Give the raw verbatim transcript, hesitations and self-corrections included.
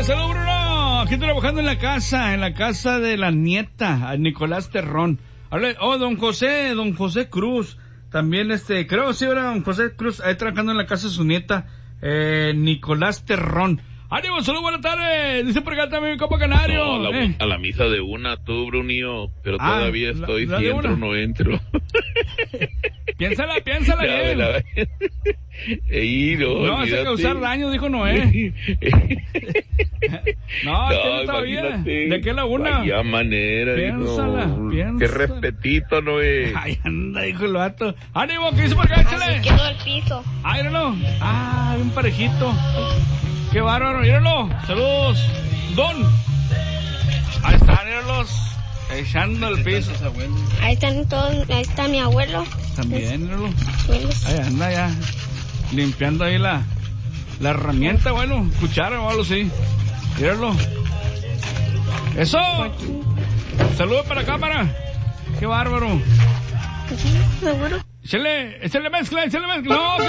saludos, Bruno. Aquí trabajando en la casa, en la casa de la nieta, a Nicolás Terrón. Hable, oh, don José, don José Cruz. También, este, creo que sí, era don José Cruz, ahí trabajando en la casa de su nieta, eh, Nicolás Terrón. ¡Ánimo, saludos, buenas tardes! Dice por acá también mi copa Canario. No, a, la, eh. a la misa de una, tú, Brunio, pero Ah, todavía estoy, la, la si de entro o una. no entro. Piénsala, piénsala La- bien. la- Ey, no, No hace olvídate. causar daño, dijo Noé. No, tiene todavía. imagínate. ¿De qué la una? Vaya manera, Piénsala, dijo. piénsala. Qué respetito, Noé. Ay, anda, dijo el vato. ¡Ánimo, que dice por acá, échale! Así quedó el piso. ¡Ay, míralo! ¡Ah, un parejito! ¡Qué bárbaro! ¡Míralo! ¡Saludos! ¡Don! Ahí están, míralos. Echando el piso. Ahí están todos, ahí está mi abuelo. También, míralo. Abuelos. Ahí anda ya. Limpiando ahí la, la herramienta, bueno, cuchara o algo así. Míralo. ¡Eso! ¡Saludos para la cámara! ¡Qué bárbaro! Seguro. ¡Échale! ¡Échale mezcla! ¡Échale mezcla! ¡No!